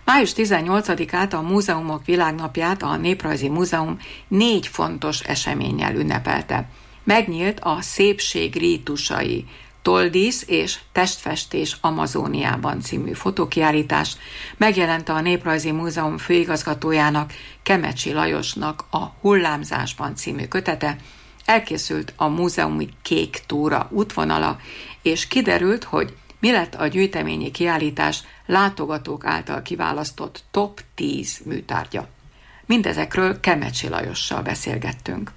Május 18-át, a Múzeumok Világnapját a Néprajzi Múzeum 4 fontos eseménnyel ünnepelte. Megnyílt a Szépség rítusai, Toldísz és Testfestés Amazóniában című fotókiállítás, megjelent a Néprajzi Múzeum főigazgatójának, Kemecsi Lajosnak a Hullámzásban című kötete, elkészült a múzeumi Kék túra útvonala, és kiderült, hogy mi lett a gyűjteményi kiállítás látogatók által kiválasztott top 10 műtárgya. Mindezekről Kemecsi Lajossal beszélgettünk.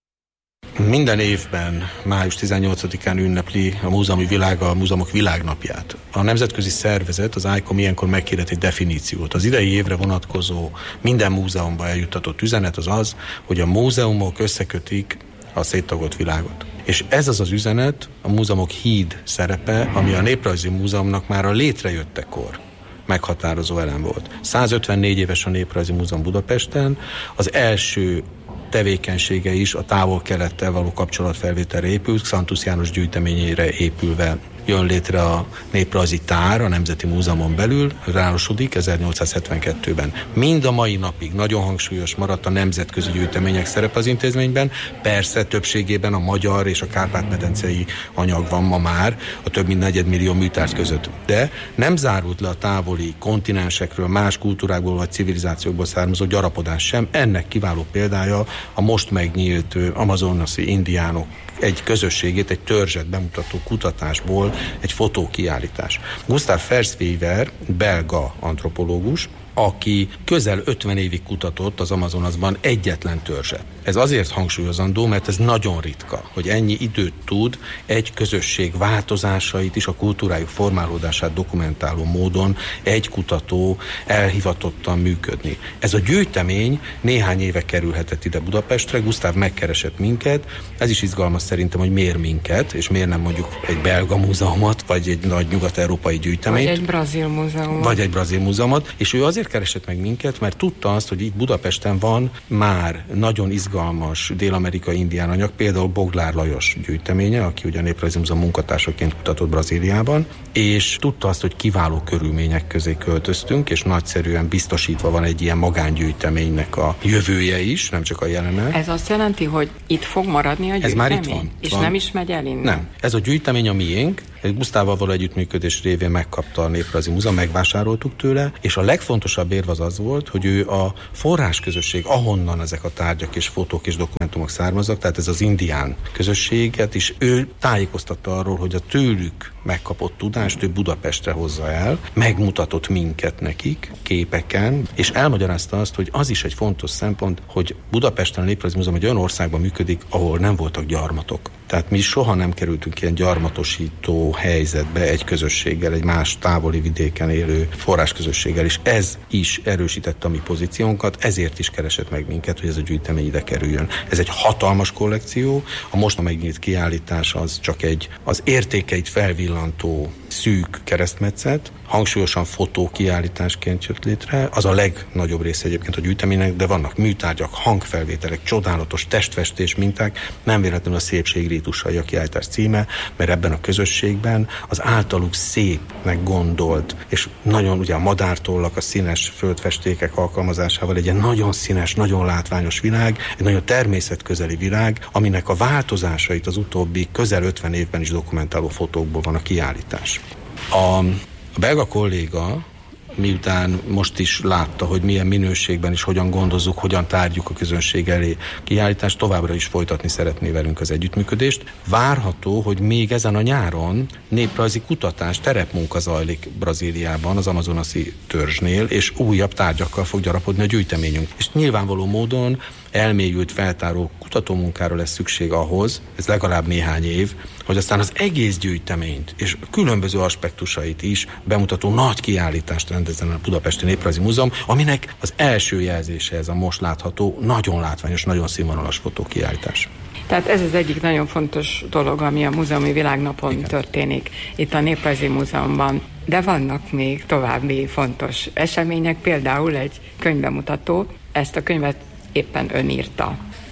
Minden évben május 18-án ünnepli a múzeumi világ a Múzeumok Világnapját. A nemzetközi szervezet, az ICOM ilyenkor meghirdett egy definíciót. Az idei évre vonatkozó minden múzeumban eljuttatott üzenet az az, hogy a múzeumok összekötik a széttagolt világot. És ez az az üzenet, a múzeumok híd szerepe, ami a Néprajzi Múzeumnak már a létrejöttekor meghatározó elem volt. 154 éves a Néprajzi Múzeum Budapesten, az első tevékenysége is a távol-kelettel való kapcsolatfelvételre épült, Xantusz János gyűjteményére épülve jön létre a Néprajzi Tár a Nemzeti Múzeumon belül, ráosodik 1872-ben. Mind a mai napig nagyon hangsúlyos maradt a nemzetközi gyűjtemények szerepe az intézményben, persze többségében a magyar és a kárpát-medencei anyag van ma már a több mint 4 millió műtárgy között. De nem zárult le a távoli kontinensekről, más kultúrákból vagy civilizációkból származó gyarapodás sem. Ennek kiváló példája a most megnyílt amazonasi indiánok egy közösségét, egy törzset bemutató kutatásból egy fotókiállítás. Gustav Verswever, belga antropológus, aki közel 50 évig kutatott az Amazonasban egyetlen törzset. Ez azért hangsúlyozandó, mert ez nagyon ritka, hogy ennyi időt tud egy közösség változásait is, a kultúrájuk formálódását dokumentáló módon egy kutató elhivatottan működni. Ez a gyűjtemény néhány éve kerülhetett ide Budapestre, Gustav megkeresett minket, ez is izgalmas szerintem, hogy miért minket, és miért nem mondjuk egy belga múzeumot, vagy egy nagy nyugat-európai gyűjteményt. Vagy egy brazil múzeumot. Vagy egy brazil múzeumot, és ő azért keresett meg minket, mert tudta azt, hogy itt Budapesten van már nagyon izgalmas dél-amerikai indián anyag, például Boglár Lajos gyűjteménye, aki ugye a Néprajzi Múzeum munkatársaként kutatott Brazíliában, és tudta azt, hogy kiváló körülmények közé költöztünk, és nagyszerűen biztosítva van egy ilyen magángyűjteménynek a jövője is, nem csak a jelene. Ez azt jelenti, hogy itt fog maradni a gyűjtemény? Ez már itt van. És nem is megy el innen? Nem. Ez a gyűjtemény a miénk, Gusztával való együttműködés révén megkapta a Néprajzi Múzeum, megvásároltuk tőle, és a legfontosabb érv az volt, hogy ő a forrásközösség, ahonnan ezek a tárgyak és fotók és dokumentumok származnak, tehát ez az indián közösséget is, ő tájékoztatta arról, hogy a tőlük megkapott tudást ő Budapestre hozza el, megmutatott minket nekik képeken, és elmagyarázta azt, hogy az is egy fontos szempont, hogy Budapesten a Néprajzi Múzeum egy olyan országban működik, ahol nem voltak gyarmatok. Tehát mi soha nem kerültünk ilyen gyarmatosító helyzetbe egy közösséggel, egy más távoli vidéken élő forrásközösséggel, és ez is erősítette a mi pozíciónkat, ezért is keresett meg minket, hogy ez a gyűjtemény ide kerüljön. Ez egy hatalmas kollekció, a most megnyílt kiállítás az csak az értékeit felvillantó szűk keresztmetszet, hangsúlyosan fotókiállításként jött létre, az a legnagyobb része egyébként a gyűjteménynek, de vannak műtárgyak, hangfelvételek, csodálatos testfestés minták, nem véletlenül a Szépség rítusai a kiállítás címe, mert ebben a közösségben az általuk szépnek gondolt, és nagyon ugye a madártollak, a színes földfestékek alkalmazásával egy ilyen nagyon színes, nagyon látványos világ, egy nagyon természetközeli világ, aminek a változásait az utóbbi közel 50 évben is dokumentáló fotókból van a kiállítás. A belga kolléga, miután most is látta, hogy milyen minőségben és hogyan gondozzuk, hogyan tárgyuk a közönség elé kiállítást, továbbra is folytatni szeretné velünk az együttműködést. Várható, hogy még ezen a nyáron néprajzi kutatás, terepmunka zajlik Brazíliában, az amazonasi törzsnél, és újabb tárgyakkal fog gyarapodni a gyűjteményünk. És nyilvánvaló módon elmélyült feltáró kutatómunkára lesz szükség ahhoz, ez legalább néhány év, hogy aztán az egész gyűjteményt és különböző aspektusait is bemutató nagy kiállítást rendezzen a Budapesti Néprajzi Múzeum, aminek az első jelzése ez a most látható, nagyon látványos, nagyon színvonalas fotókiállítás. Tehát ez az egyik nagyon fontos dolog, ami a Múzeumi Világnapon történik itt a Néprajzi Múzeumban. De vannak még további fontos események, például egy könyvbemutató, ezt a könyvet éppen ön írta.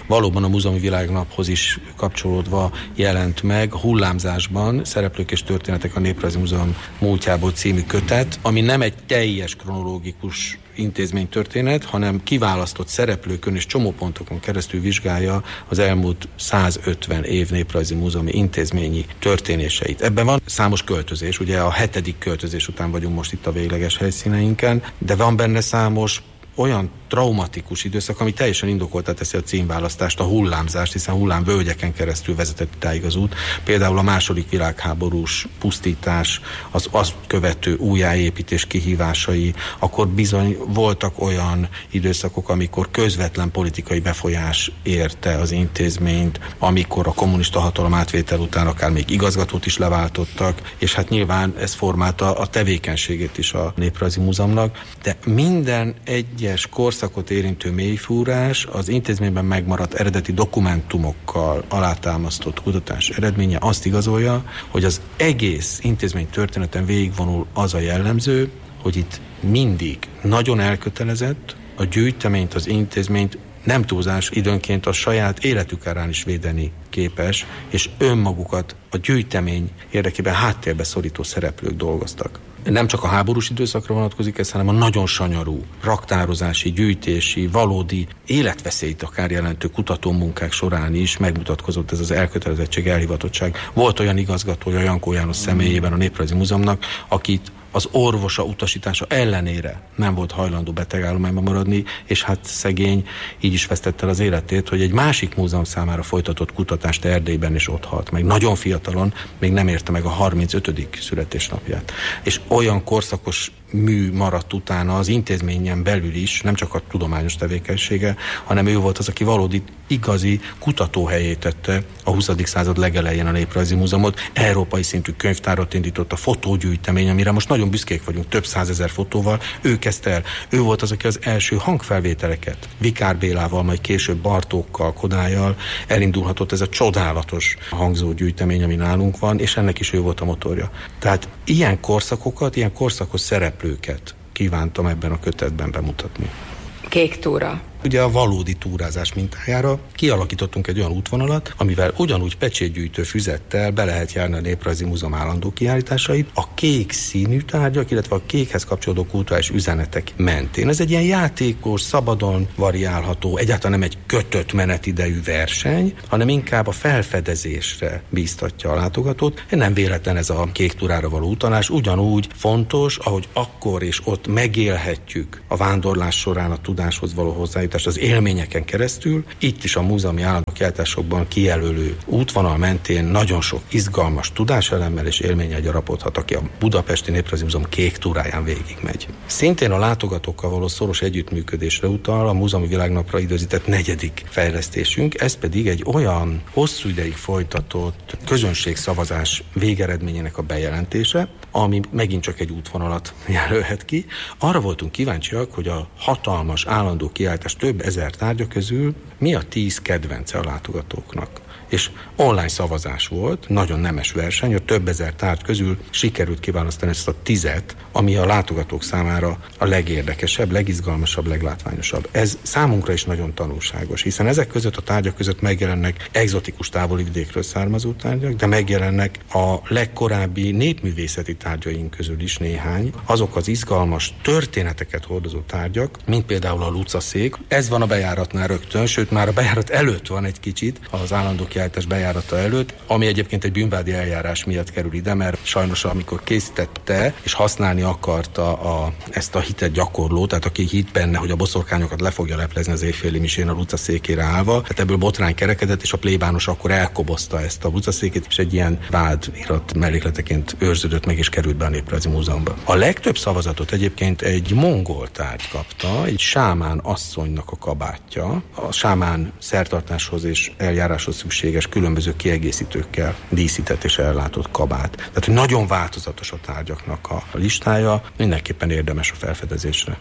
valóban a Múzeumi Világnaphoz is kapcsolódva jelent meg Hullámzásban, Szereplők és történetek a Néprajzi Múzeum múltjából című kötet, ami nem egy teljes kronológikus intézménytörténet, hanem kiválasztott szereplőkön és csomópontokon keresztül vizsgálja az elmúlt 150 év néprajzi múzeumi intézményi történéseit. Ebben van számos költözés, ugye a 7. költözés után vagyunk most itt a végleges helyszíneinken, de van benne számos olyan traumatikus időszak, ami teljesen indokoltá teszi a címválasztást, a hullámzást, hiszen hullámvölgyeken keresztül vezetett idáig az út. Például a II. Világháborús pusztítás, az azt követő újjáépítés kihívásai, akkor bizony voltak olyan időszakok, amikor közvetlen politikai befolyás érte az intézményt, amikor a kommunista hatalom átvétel után akár még igazgatót is leváltottak, és hát nyilván ez formálta a tevékenységét is a Néprajzi Múzeumnak, de minden egyes korszakot érintő mélyfúrás az intézményben megmaradt eredeti dokumentumokkal alátámasztott kutatás eredménye azt igazolja, hogy az egész intézmény történeten végigvonul az a jellemző, hogy itt mindig nagyon elkötelezett, a gyűjteményt, az intézményt nem túlzás időnként a saját életük árán is védeni képes, és önmagukat a gyűjtemény érdekében háttérbe szorító szereplők dolgoztak. Nem csak a háborús időszakra vonatkozik ez, hanem a nagyon sanyarú, raktározási, gyűjtési, valódi életveszélyt akár jelentő kutatómunkák során is megmutatkozott ez az elkötelezettség, elhivatottság. Volt olyan igazgatója Jankó János személyében a Néprajzi Múzeumnak, akit az orvosa utasítása ellenére nem volt hajlandó betegállományban maradni, és hát szegény így is vesztette el az életét, hogy egy másik múzeum számára folytatott kutatást Erdélyben is ott halt meg. Nagyon fiatalon, még nem érte meg a 35. születésnapját. És olyan korszakos mű maradt utána az intézményen belül is, nem csak a tudományos tevékenysége, hanem ő volt az, aki valódi, igazi kutatóhelyét tette a 20. század legelején a Néprajzi Múzeumot. Európai szintű könyvtárat indított, a fotógyűjtemény, amire most nagyon büszkék vagyunk, több százezer fotóval. Ő kezdte el. Ő volt az, aki az első hangfelvételeket Vikár Bélával, majd később Bartókkal, Kodályjal elindulhatott ez a csodálatos hangzógyűjtemény, ami nálunk van, és ennek is ő volt a motorja. Tehát ilyen korszakokat, ilyen korszakos szereplőket kívántam ebben a kötetben bemutatni. Kék túra. Ugye a valódi túrázás mintájára kialakítottunk egy olyan útvonalat, amivel ugyanúgy pecsétgyűjtő füzettel be lehet járni a Néprajzi Múzeum állandó kiállításait, a kék színű tárgyak, illetve a kékhez kapcsolódó kulturális üzenetek mentén. Ez egy ilyen játékos, szabadon variálható, egyáltalán nem egy kötött menetidejű verseny, hanem inkább a felfedezésre bíztatja a látogatót. Nem véletlen ez a kék túrára való utalás, ugyanúgy fontos, ahogy akkor és ott megélhetjük a vándorlás során a tudáshoz való hozzájutást, az élményeken keresztül, itt is a múzeumi állandó kiállításokban kijelölő útvonal mentén nagyon sok izgalmas tudáselemmel és élménnyel gyarapodhat, aki a Budapesti Néprajzi Múzeum kék túráján végigmegy. Szintén a látogatókkal való szoros együttműködésre utal a Múzeumi Világnapra időzített 4. fejlesztésünk, ez pedig egy olyan hosszú ideig folytatott közönségszavazás végeredményének a bejelentése, ami megint csak egy útvonalat jelölhet ki. Arra voltunk kíváncsiak, hogy a hatalmas állandó kiállítás több ezer tárgya közül mi a 10 kedvence a látogatóknak. És online szavazás volt, nagyon nemes verseny, a több ezer tárgy közül sikerült kiválasztani ezt a 10, ami a látogatók számára a legérdekesebb, legizgalmasabb, leglátványosabb. Ez számunkra is nagyon tanulságos, hiszen ezek között a tárgyak között megjelennek egzotikus távoli vidékről származó tárgyak, de megjelennek a legkorábbi népművészeti tárgyaink közül is néhány, azok az izgalmas történeteket hordozó tárgyak, mint például a lucaszék. Ez van a bejáratnál rögtön, sőt már a bejárat előtt van egy kicsit, az állandó kiállítás bejárata előtt, ami egyébként egy bűnvádi eljárás miatt kerül ide, mert sajnos amikor készítette és használni akarta ezt a hitet gyakorló, tehát aki hitt benne, hogy a boszorkányokat le fogja leplezni az éjféli misén a lucaszékére állva, tehát ebből botrány kerekedett, és a plébános akkor elkobozta ezt a lucaszékét, és egy ilyen vádirat mellékleteként őrződött meg, és került be a Néprajzi Múzeumba. A legtöbb szavazatot egyébként egy mongol tárgy kapta, egy sámán asszonynak a kabátja, a sámán szertartáshoz és eljáráshoz szükséges különböző kiegészítőkkel díszített és ellátott kabát. Tehát, hogy nagyon változatos a tárgyaknak a listája, mindenképpen érdemes a felfedezésre.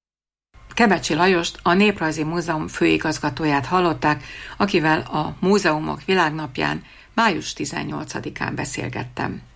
Kebecsi Lajost, a Néprajzi Múzeum főigazgatóját hallották, akivel a Múzeumok Világnapján május 18-án beszélgettem.